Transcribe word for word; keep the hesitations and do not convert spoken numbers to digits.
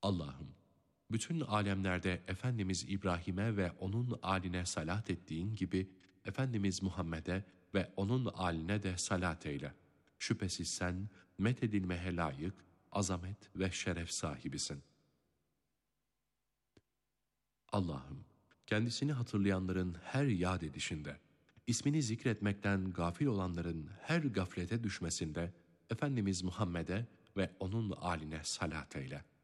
Allah'ım, bütün alemlerde Efendimiz İbrahim'e ve onun âline salat ettiğin gibi, Efendimiz Muhammed'e ve onun âline de salat eyle. Şüphesiz sen, methedilmeye layık, azamet ve şeref sahibisin. Allah'ım, kendisini hatırlayanların her yad edişinde, ismini zikretmekten gafil olanların her gaflete düşmesinde, Efendimiz Muhammed'e ve onun âline salat eyle.